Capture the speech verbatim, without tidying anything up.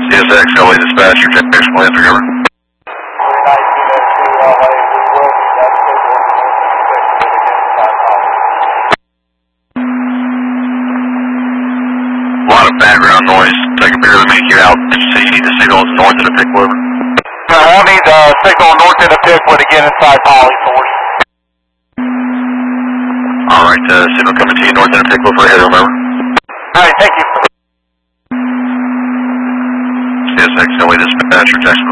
C S X L A dispatcher, check action plans are covered. A lot of background noise. Take a barely make you out. Did you see you need the signals north of the Pickle River? I won't need the signal north of the Pickwood again inside Poly Source. Alright, uh, signal coming to you north of the Pickle for ahead, remember? Alright, thank you. C S X L A dispatcher, Jackson.